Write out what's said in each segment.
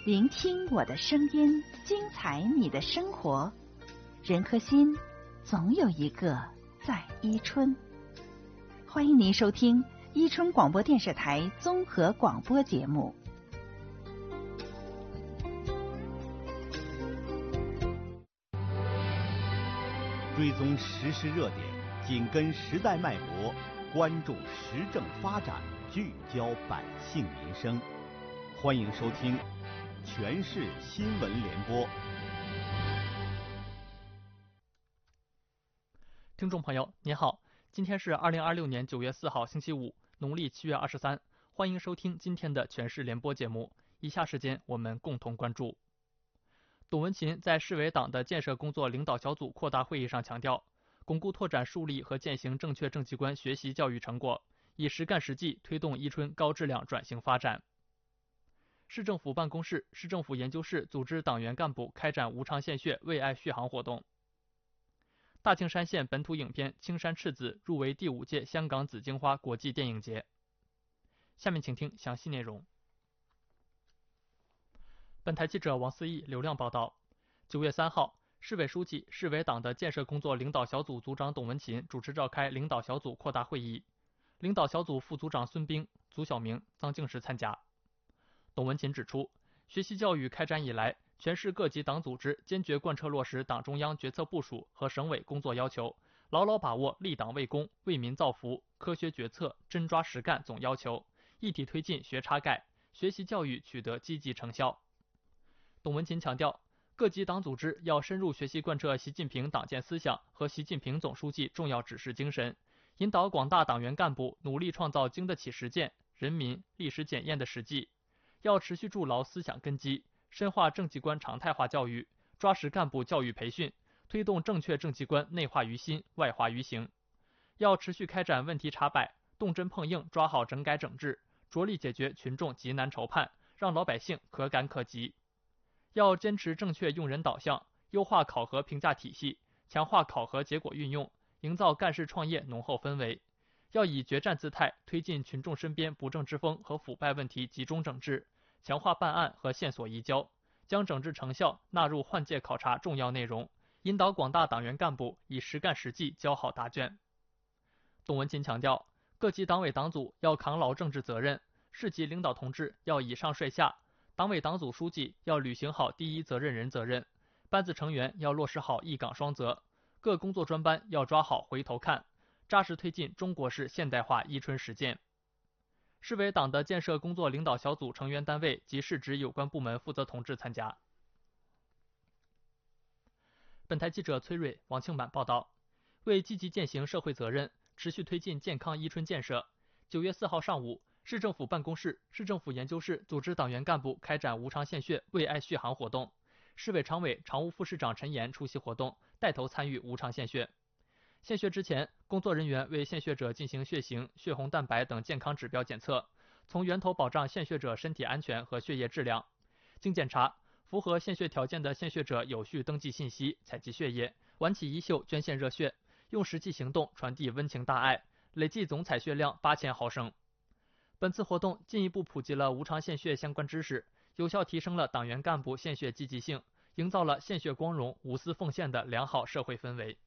聆听我的声音，精彩你的生活。人和心，总有一个在伊春。欢迎您收听伊春广播电视台综合广播节目。 追踪时事热点，紧跟时代脉搏，关注时政发展，聚焦百姓民生。欢迎收听全市新闻联播。 听众朋友您好，今天是2026年9月4号星期五，农历7月23，欢迎收听今天的全市联播节目。以下时间我们共同关注。董文琴在市委党的建设工作领导小组扩大会议上强调，巩固拓展树立和践行正确政绩观学习教育成果，以实干实际推动伊春高质量转型发展。市政府办公室、市政府研究室组织党员干部开展无偿献血为爱续航活动。大青山县本土影片《青山赤子》入围第5届香港紫荆花国际电影节。下面请听详细内容。本台记者王思义、刘亮报道，9月3号，市委书记、市委党的建设工作领导小组组长董文琴主持召开领导小组扩大会议，领导小组副组长孙兵、祖晓明、臧敬实参加。董文琴指出，学习教育开展以来，全市各级党组织坚决贯彻落实党中央决策部署和省委工作要求，牢牢把握立党为公、为民造福、科学决策、真抓实干总要求，一体推进学插改，学习教育取得积极成效。董文琴强调，各级党组织要深入学习贯彻习近平党建思想和习近平总书记重要指示精神，引导广大党员干部努力创造经得起实践、人民历史检验的实际，要持续筑牢思想根基，深化政绩观常态化教育，抓实干部教育培训，推动正确政绩观内化于心、外化于行。要持续开展问题查摆，动真碰硬抓好整改整治，着力解决群众急难愁盼，让老百姓可感可及。要坚持正确用人导向，优化考核评价体系，强化考核结果运用，营造干事创业浓厚氛围。要以决战姿态推进群众身边不正之风和腐败问题集中整治，强化办案和线索移交，将整治成效纳入换届考察重要内容，引导广大党员干部以实干实际交好答卷。董文琴强调，各级党委党组要扛牢政治责任，市级领导同志要以上率下，党委党组书记要履行好第一责任人责任，班子成员要落实好一岗双责，各工作专班要抓好回头看，扎实推进中国式现代化伊春实践。市委党的建设工作领导小组成员单位及市直有关部门负责同志参加。本台记者崔瑞、王庆满报道，为积极践行社会责任，持续推进健康伊春建设，9月4号上午，市政府办公室、市政府研究室组织党员干部开展无偿献血为爱续航活动。市委常委、常务副市长陈岩出席活动，带头参与无偿献血。献血之前，工作人员为献血者进行血型、血红蛋白等健康指标检测，从源头保障献血者身体安全和血液质量。经检查，符合献血条件的献血者有序登记信息、采集血液，挽起衣袖捐献热血，用实际行动传递温情大爱，累计总采血量8000毫升。本次活动进一步普及了无偿献血相关知识，有效提升了党员干部献血积极性，营造了献血光荣、无私奉献的良好社会氛围。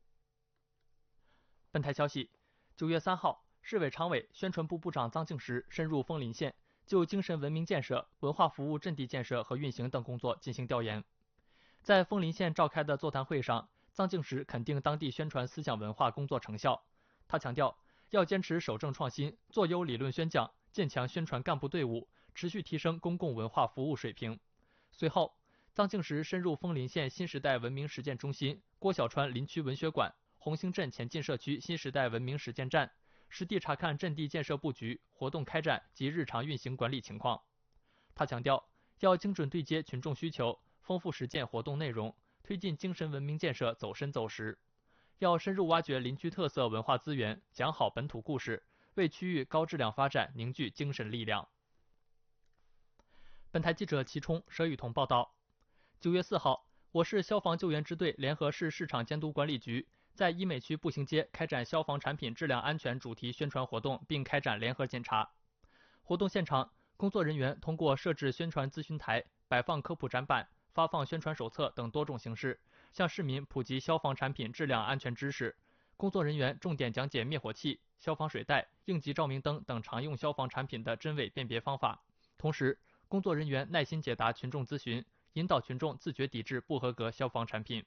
本台消息，9月3号，市委常委、宣传部部长臧敬实深入枫林县，就精神文明建设、文化服务阵地建设和运行等工作进行调研。在枫林县召开的座谈会上，臧敬实肯定当地宣传思想文化工作成效。他强调，要坚持守正创新，做优理论宣讲，建强宣传干部队伍，持续提升公共文化服务水平。随后，臧敬实深入枫林县新时代文明实践中心、郭小川林区文学馆、红星镇前进社区新时代文明实践站，实地查看阵地建设布局、活动开展及日常运行管理情况。他强调，要精准对接群众需求，丰富实践活动内容，推进精神文明建设走深走实。要深入挖掘林区特色文化资源，讲好本土故事，为区域高质量发展凝聚精神力量。本台记者齐冲、佘雨桐报道，9月4号，我市消防救援支队联合市市场监督管理局在医美区步行街开展消防产品质量安全主题宣传活动，并开展联合检查。活动现场，工作人员通过设置宣传咨询台、 摆放科普展板、发放宣传手册等多种形式，向市民普及消防产品质量安全知识。工作人员重点讲解灭火器、消防水袋、应急照明灯等常用消防产品的真伪辨别方法。同时，工作人员耐心解答群众咨询，引导群众自觉抵制不合格消防产品。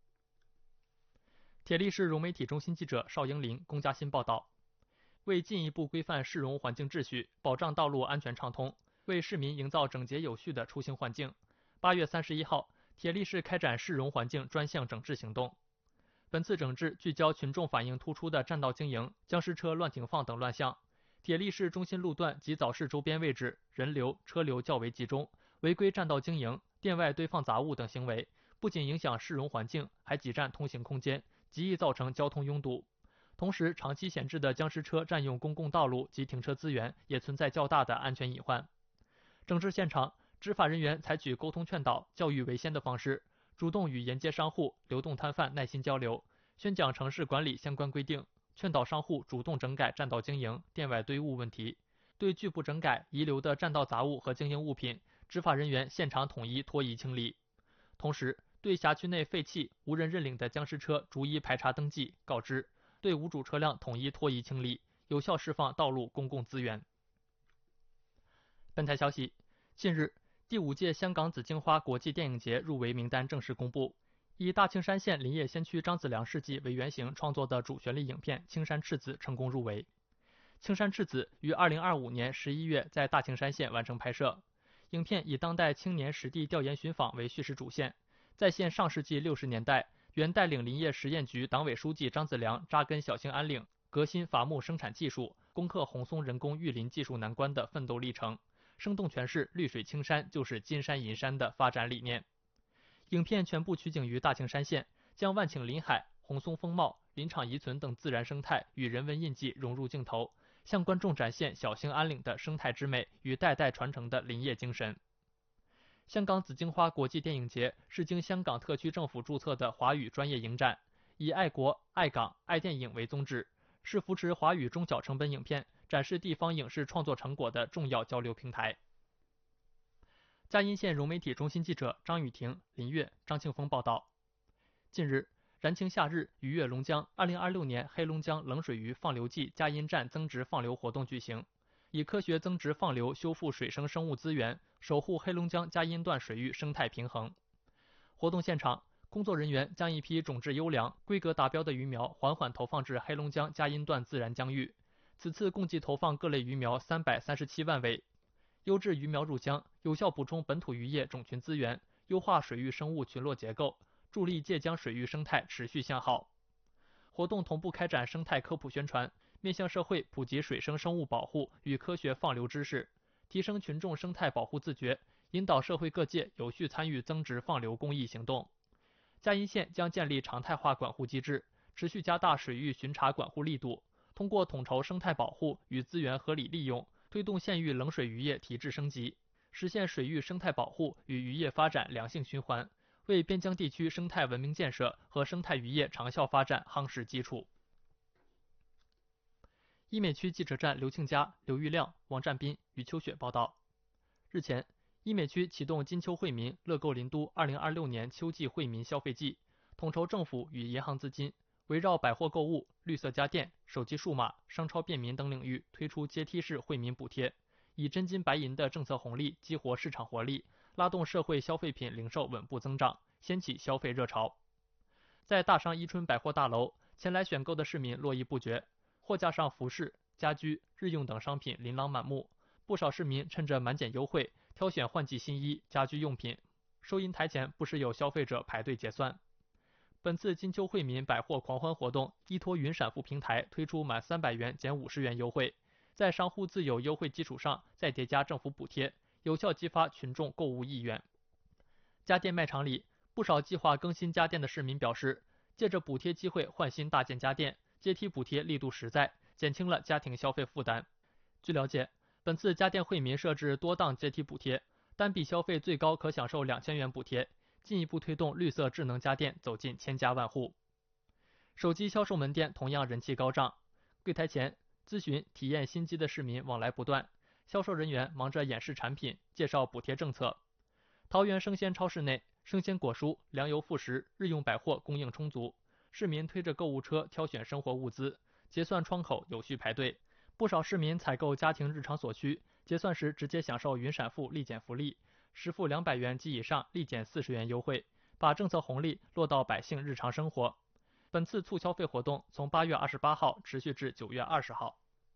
铁力市融媒体中心记者邵英林、龚嘉欣报道。为进一步规范市容环境秩序，保障道路安全畅通，为市民营造整洁有序的出行环境，8月31号，铁力市开展市容环境专项整治行动。本次整治聚焦群众反映突出的占道经营、僵尸车乱停放等乱象。铁力市中心路段及早市周边位置人流、车流较为集中，违规占道经营、店外堆放杂物等行为，不仅影响市容环境，还挤占通行空间，极易造成交通拥堵。同时，长期闲置的僵尸车占用公共道路及停车资源，也存在较大的安全隐患。整治现场，执法人员采取沟通劝导、教育为先的方式，主动与沿街商户、流动摊贩耐心交流，宣讲城市管理相关规定，劝导商户主动整改占道经营、店外堆物问题。对拒不整改、遗留的占道杂物和经营物品，执法人员现场统一拖移清理。同时，对辖区内废弃、无人认领的僵尸车逐一排查登记、告知。对无主车辆统一拖移清理，有效释放道路公共资源。本台消息，近日，第5届香港紫荆花国际电影节入围名单正式公布，以大青山县林业先驱张子良事迹为原型创作的主旋律影片《青山赤子》成功入围。青山赤子于2025年11月在大青山县完成拍摄，影片以当代青年实地调研寻访为叙事主线，再现上世纪60年代。原带领林业实验局党委书记张子良扎根小兴安岭，革新伐木生产技术，攻克红松人工育林技术难关的奋斗历程，生动诠释绿水青山就是金山银山的发展理念。影片全部取景于大青山县，将万顷林海、红松风貌、林场遗存等自然生态与人文印记融入镜头，向观众展现小兴安岭的生态之美与代代传承的林业精神。香港紫荆花国际电影节是经香港特区政府注册的华语专业影展，以爱国、爱港、爱电影为宗旨，是扶持华语中小成本影片、展示地方影视创作成果的重要交流平台。嘉荫县融媒体中心记者张雨婷、林月、张庆峰报道。近日，燃情夏日，鱼跃龙江2026年黑龙江冷水鱼放流季嘉荫站增值放流活动举行，以科学增值放流修复水生生物资源，守护黑龙江嘉荫段水域生态平衡。活动现场，工作人员将一批种质优良、规格达标的鱼苗缓缓投放至黑龙江嘉荫段自然江域。此次共计投放各类鱼苗337万尾。优质鱼苗入江，有效补充本土渔业种群资源，优化水域生物群落结构，助力界江水域生态持续向好。活动同步开展生态科普宣传，面向社会普及水生生物保护与科学放流知识，提升群众生态保护自觉，引导社会各界有序参与增值放流公益行动。嘉荫县将建立常态化管护机制，持续加大水域巡查管护力度，通过统筹生态保护与资源合理利用，推动县域冷水渔业提质升级，实现水域生态保护与渔业发展良性循环，为边疆地区生态文明建设和生态渔业长效发展夯实基础。医美区记者站刘庆佳、刘玉亮、王占斌与秋雪报道。日前，医美区启动金秋惠民乐购林都2026年秋季惠民消费季，统筹政府与银行资金，围绕百货购物、绿色家电、手机数码、商超便民等领域推出阶梯式惠民补贴，以真金白银的政策红利激活市场活力，拉动社会消费品零售稳步增长，掀起消费热潮。在大商伊春百货大楼，前来选购的市民络绎不绝，货架上服饰、家居、日用等商品琳琅满目，不少市民趁着满减优惠挑选换季新衣、家居用品。收银台前不时有消费者排队结算。本次金秋惠民百货狂欢活动，依托云闪付平台推出满300元减50元优惠，在商户自有优惠基础上再叠加政府补贴，有效激发群众购物意愿。家电卖场里，不少计划更新家电的市民表示，借着补贴机会换新大件家电，阶梯补贴力度实在，减轻了家庭消费负担。据了解，本次家电惠民设置多档阶梯补贴，单笔消费最高可享受2000元补贴，进一步推动绿色智能家电走进千家万户。手机销售门店同样人气高涨，柜台前咨询体验新机的市民往来不断，销售人员忙着演示产品，介绍补贴政策。 桃园生鲜超市内，生鲜果蔬、粮油副食、日用百货供应充足，市民推着购物车挑选生活物资，结算窗口有序排队。不少市民采购家庭日常所需，结算时直接享受云闪付立减福利，实付200元及以上立减40元优惠，把政策红利落到百姓日常生活。本次促消费活动从8月28号持续至9月20号。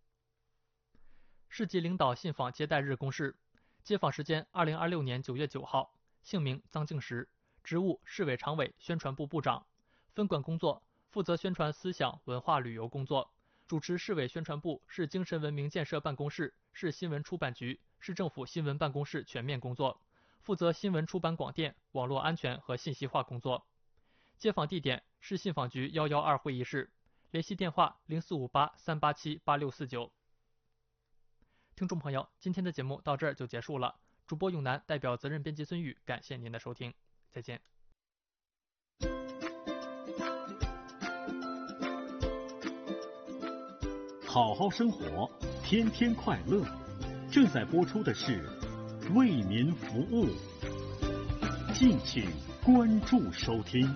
市级领导信访接待日公示，接访时间2026年9月9号，姓名臧敬实，职务市委常委宣传部部长，分管工作负责宣传思想文化旅游工作，主持市委宣传部市精神文明建设办公室、市新闻出版局、市政府新闻办公室全面工作，负责新闻出版广电、网络安全和信息化工作。接访地点市信访局112会议室，联系电话0458-387-8649。听众朋友，今天的节目到这儿就结束了。主播永南代表责任编辑孙宇，感谢您的收听，再见。 好好生活，天天快乐。正在播出的是为民服务，敬请关注收听。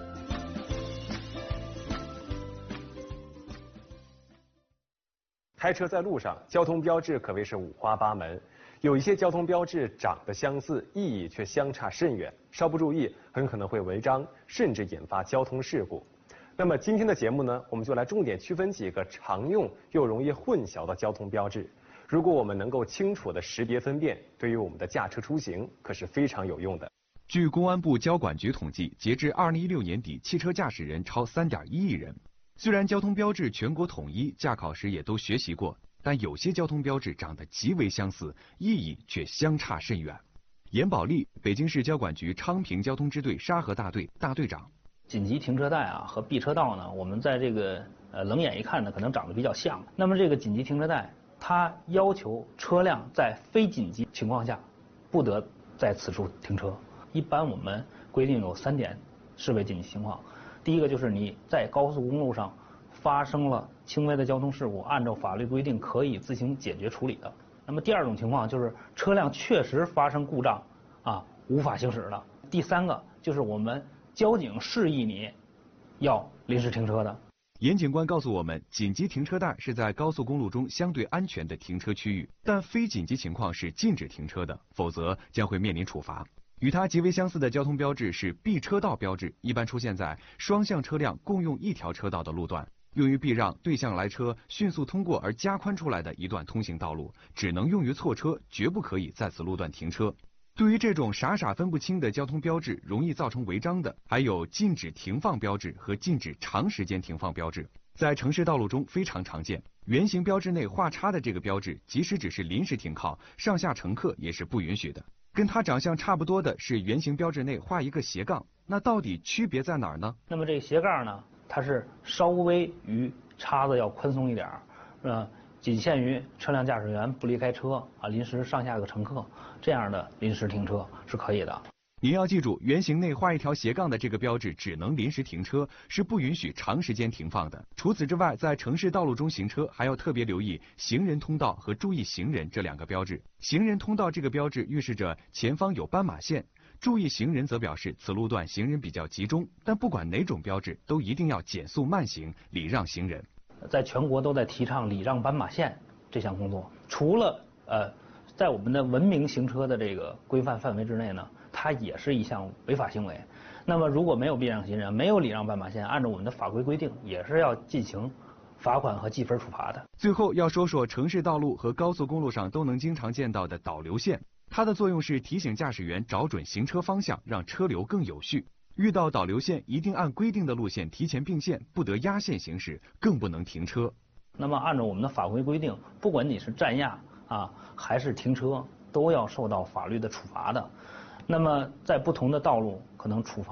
开车在路上，交通标志可谓是五花八门，有一些交通标志长得相似，意义却相差甚远，稍不注意很可能会违章，甚至引发交通事故。那么今天的节目呢，我们就来重点区分几个常用又容易混淆的交通标志。如果我们能够清楚地识别分辨，对于我们的驾车出行可是非常有用的。 据公安部交管局统计，截至2016年底，汽车驾驶人超3.1亿人。虽然交通标志全国统一，驾考时也都学习过，但有些交通标志长得极为相似，意义却相差甚远。严宝利，北京市交管局昌平交通支队沙河大队大队长。 紧急停车带啊和避车道呢，我们在这个冷眼一看呢，可能长得比较像。那么这个紧急停车带，它要求车辆在非紧急情况下，不得在此处停车。一般我们规定有3点视为紧急情况。第一个就是你在高速公路上发生了轻微的交通事故，按照法律规定可以自行解决处理的。那么第二种情况就是车辆确实发生故障啊，无法行驶了。第三个就是我们交警示意你要临时停车的。 严警官告诉我们，紧急停车带是在高速公路中相对安全的停车区域，但非紧急情况是禁止停车的，否则将会面临处罚。与它极为相似的交通标志是避车道标志，一般出现在双向车辆共用一条车道的路段，用于避让对向来车迅速通过而加宽出来的一段通行道路，只能用于错车，绝不可以在此路段停车。对于这种傻傻分不清的交通标志，容易造成违章的，还有禁止停放标志和禁止长时间停放标志，在城市道路中非常常见。圆形标志内画叉的这个标志，即使只是临时停靠，上下乘客也是不允许的。跟它长相差不多的是圆形标志内画一个斜杠，那到底区别在哪儿呢？ 那么这个斜杠呢，它是稍微于叉子要宽松一点，仅限于车辆驾驶员不离开车啊，临时上下个乘客这样的临时停车是可以的。 您要记住，圆形内画一条斜杠的这个标志只能临时停车，是不允许长时间停放的。除此之外，在城市道路中行车还要特别留意行人通道和注意行人这2个标志。行人通道这个标志预示着前方有斑马线，注意行人则表示此路段行人比较集中。但不管哪种标志，都一定要减速慢行，礼让行人。 在全国都在提倡礼让斑马线这项工作，除了在我们的文明行车的这个规范范围之内呢，它也是一项违法行为。那么如果没有避让行人，没有礼让斑马线，按照我们的法规规定，也是要进行罚款和记分处罚的。 最后要说说城市道路和高速公路上都能经常见到的导流线，它的作用是提醒驾驶员找准行车方向，让车流更有序。遇到导流线，一定按规定的路线提前并线，不得压线行驶，更不能停车。 那么按照我们的法规规定，不管你是占压还是停车，都要受到法律的处罚的。那么在不同的道路可能处罚